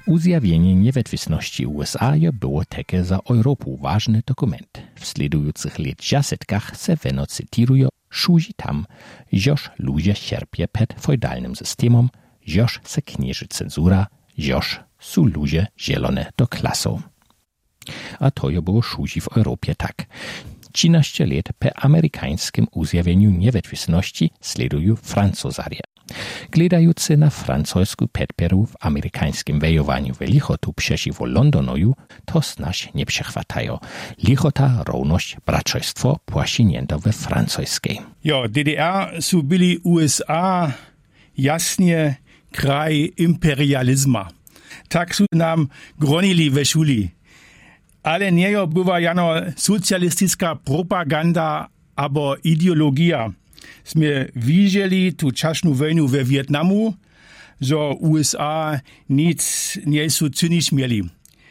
Uzjawienie niewetwisności USA je było takie za Europę ważny dokument. W sledujących lat se weno cytirują, szuzi tam, żoż ludzie cierpie przed feudalnym systemem, żoż se knieży cenzura, żoż są ludzie zielone do klasą. A to je było szuzi w Europie tak. 13 lat po amerykańskim uzjawieniu niewetwisności sledują Francuzarie. Gledający na francusku podporu w amerykańskim wojowaniu w lichotu przeciwko Londonoju, to snaś nie przechwatają. Lichota, równość, bratrostwo płaszinięto we francuskiej. Ja, DDR su byli USA jasnie kraj imperializma. Tak su nam gronili we szuli. Ale nie była jano socjalistyczna propaganda albo ideologia. Sme widzieli tu czasną wojnę we Wietnamu, że USA nic nie są cynić mieli.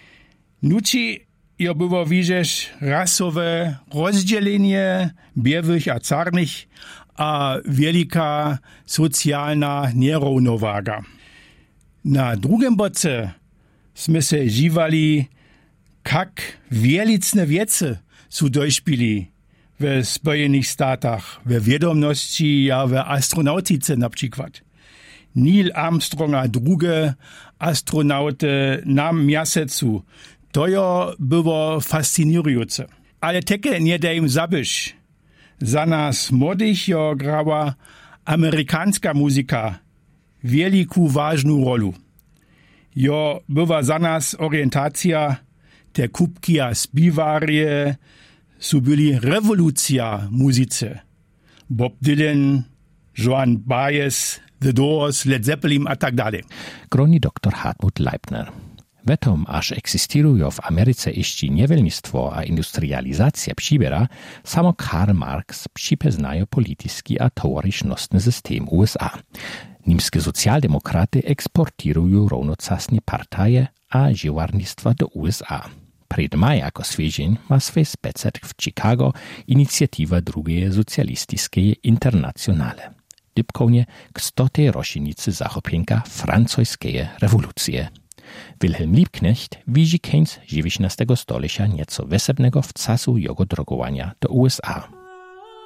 Nuci je było widzieć rasowe rozdzielenie białych a czarnych, a wielka socjalna nierównowaga. Na drugim boce sme se dziwali, jak wielce wiece są dośpili w Spojenych Statach, w wiadomości, a w astronautice na przykład. Neil Armstrong a drugie astronauty na miasecu. To jo było fascynujące. Ale takie nie da im zabyć. Za nas młodych jo grała amerykańska muzyka wielką ważną rolę. Jo była za nas orientacja, te kubki a spiwarie, su byli rewolucja muzyce. Bob Dylan, Joan Baez, The Doors, Led Zeppelin a tak dalej. Groni dr Hartmut Leibner. Wetom, aż egzystują w Ameryce jeszcze niewolnictwo a industrializacja przybiera, samo Karl Marx przypoznaje politycki a towarzysznosny system USA. Niemskie socjaldemokraty eksportują równocześnie partaje a dziewarnictwa do USA. Przed maj jako świeżeń ma swój specet w Chicago inicjatywa drugiej socjalistycznej internacjonale. Dybkownie k 100. rocznicy zachopienka francuskiej rewolucji. Wilhelm Liebknecht widzi koniec XIX stulecia nieco wesebnego w czasu jego drogowania do USA.